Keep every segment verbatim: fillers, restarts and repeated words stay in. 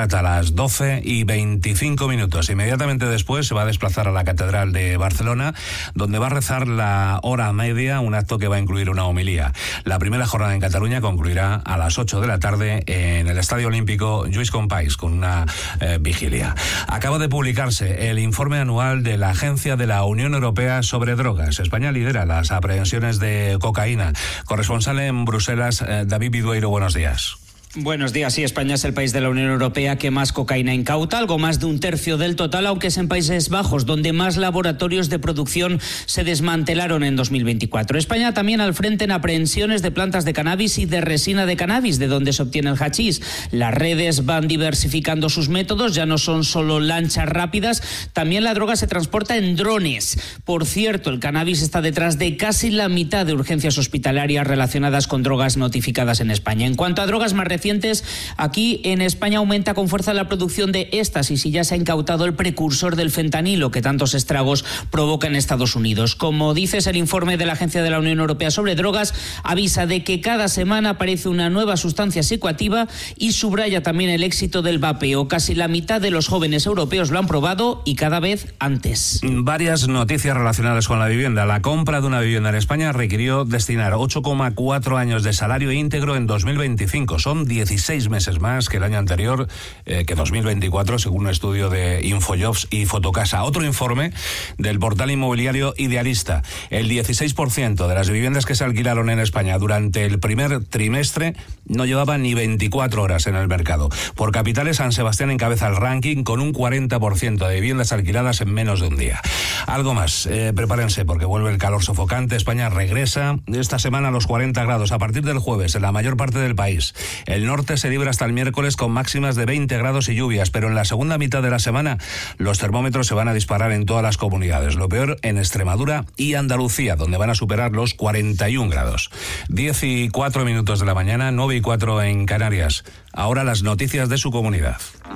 Montserrat a las doce y veinticinco minutos. Inmediatamente después se va a desplazar a la Catedral de Barcelona, donde va a rezar la hora media, un acto que va a incluir una homilía. La primera jornada en Cataluña concluirá a las ocho de la tarde en el Estadio Olímpico Lluís Companys, con una eh, vigilia. Acaba de publicarse el informe anual de la Agencia de la Unión Europea sobre Drogas. España lidera las aprehensiones de cocaína. Corresponsal en Bruselas, eh, David Bidueiro, buenos días. Buenos días. Sí, España es el país de la Unión Europea que más cocaína incauta, algo más de un tercio del total, aunque es en Países Bajos, donde más laboratorios de producción se desmantelaron en dos mil veinticuatro. España también al frente en aprehensiones de plantas de cannabis y de resina de cannabis, de donde se obtiene el hachís. Las redes van diversificando sus métodos, ya no son solo lanchas rápidas, también la droga se transporta en drones. Por cierto, el cannabis está detrás de casi la mitad de urgencias hospitalarias relacionadas con drogas notificadas en España. En cuanto a drogas más recientes, aquí en España aumenta con fuerza la producción de éxtasis y ya se ha incautado el precursor del fentanilo que tantos estragos provoca en Estados Unidos. Como dices, el informe de la Agencia de la Unión Europea sobre Drogas avisa de que cada semana aparece una nueva sustancia psicoactiva y subraya también el éxito del vapeo. Casi la mitad de los jóvenes europeos lo han probado y cada vez antes. Varias noticias relacionadas con la vivienda. La compra de una vivienda en España requirió destinar ocho coma cuatro años de salario íntegro en dos mil veinticinco. Son dieciséis meses más que el año anterior, eh, que dos mil veinticuatro, según un estudio de Infojobs y Fotocasa. Otro informe del portal inmobiliario Idealista. El dieciséis por ciento de las viviendas que se alquilaron en España durante el primer trimestre no llevaban ni veinticuatro horas en el mercado. Por capitales, San Sebastián encabeza el ranking con un cuarenta por ciento de viviendas alquiladas en menos de un día. Algo más, eh, prepárense porque vuelve el calor sofocante. España regresa esta semana a los cuarenta grados a partir del jueves en la mayor parte del país. El norte se libra hasta el miércoles con máximas de veinte grados y lluvias, pero en la segunda mitad de la semana los termómetros se van a disparar en todas las comunidades. Lo peor en Extremadura y Andalucía, donde van a superar los cuarenta y un grados. diez y cuatro minutos de la mañana, nueve y cuatro en Canarias. Ahora las noticias de su comunidad.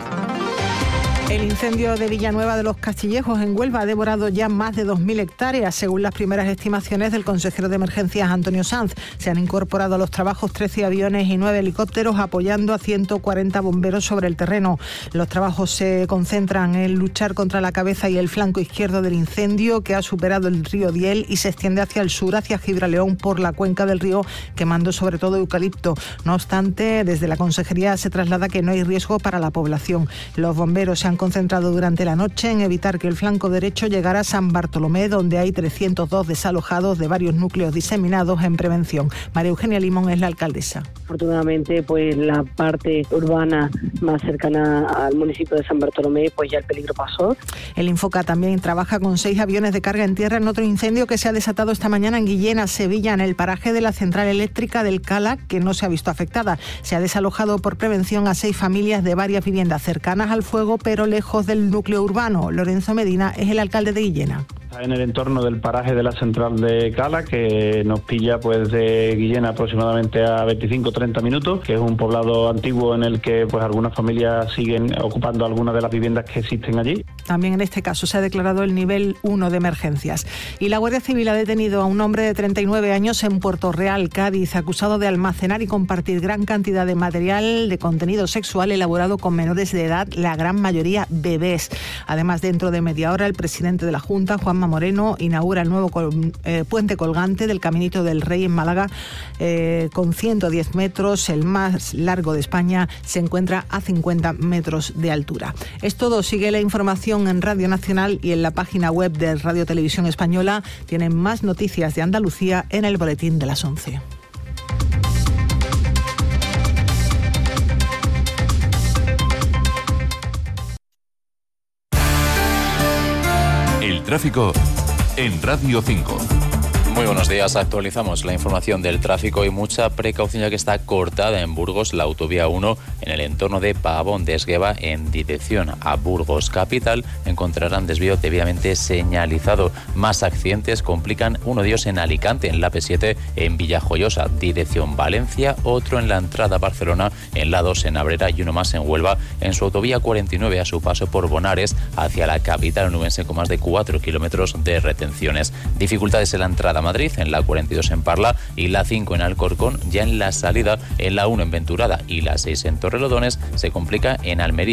El incendio de Villanueva de los Castillejos en Huelva ha devorado ya más de dos mil hectáreas, según las primeras estimaciones del consejero de Emergencias Antonio Sanz. Se han incorporado a los trabajos trece aviones y nueve helicópteros apoyando a ciento cuarenta bomberos sobre el terreno. Los trabajos se concentran en luchar contra la cabeza y el flanco izquierdo del incendio, que ha superado el río Diel y se extiende hacia el sur, hacia Gibraleón, por la cuenca del río, quemando sobre todo eucalipto. No obstante, desde la consejería se traslada que no hay riesgo para la población. Los bomberos se han concentrado durante la noche en evitar que el flanco derecho llegara a San Bartolomé, donde hay trescientos dos desalojados de varios núcleos diseminados en prevención. María Eugenia Limón es la alcaldesa. Afortunadamente, pues la parte urbana más cercana al municipio de San Bartolomé, pues ya el peligro pasó. El Infoca también trabaja con seis aviones de carga en tierra en otro incendio que se ha desatado esta mañana en Guillena, Sevilla, en el paraje de la central eléctrica del Cala, que no se ha visto afectada. Se ha desalojado por prevención a seis familias de varias viviendas cercanas al fuego, pero lejos del núcleo urbano. Lorenzo Medina es el alcalde de Guillena. En el entorno del paraje de la central de Cala, que nos pilla pues de Guillena aproximadamente a veinticinco a treinta minutos, que es un poblado antiguo en el que pues algunas familias siguen ocupando algunas de las viviendas que existen allí. También en este caso se ha declarado el nivel uno de emergencias. Y la Guardia Civil ha detenido a un hombre de treinta y nueve años en Puerto Real, Cádiz, acusado de almacenar y compartir gran cantidad de material de contenido sexual elaborado con menores de edad, la gran mayoría bebés. Además, dentro de media hora, el presidente de la Junta, Juanma Moreno, inaugura el nuevo col- eh, puente colgante del Caminito del Rey en Málaga, eh, con ciento diez metros, el más largo de España. Se encuentra a cincuenta metros de altura. Es todo. Sigue la información en Radio Nacional y en la página web de Radio Televisión Española. Tienen más noticias de Andalucía en el boletín de las once. El tráfico en Radio cinco. Muy buenos días, actualizamos la información del tráfico y mucha precaución ya que está cortada en Burgos la autovía uno en el entorno de Pavón de Esgueva en dirección a Burgos capital. Encontrarán desvío debidamente señalizado. Más accidentes complican uno de ellos en Alicante, en la P siete en Villajoyosa, dirección Valencia, otro en la entrada a Barcelona, en la dos en Abrera y uno más en Huelva en su autovía cuarenta y nueve a su paso por Bonares hacia la capital onubense con más de cuatro kilómetros de retenciones. Dificultades en la entrada a Madrid, en la cuarenta y dos en Parla y la cinco en Alcorcón. Ya en la salida, en la uno en Venturada y la seis en Torrelodones se complica en Almería.